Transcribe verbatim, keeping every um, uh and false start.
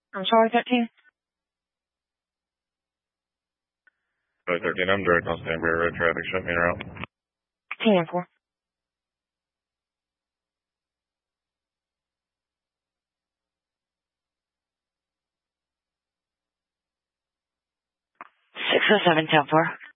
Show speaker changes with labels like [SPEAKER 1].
[SPEAKER 1] I'm sorry, thirteen.
[SPEAKER 2] Sorry, thirteen, I'm direct on Stanbury Road traffic, shut me around.
[SPEAKER 1] ten four. Six oh seven, ten four.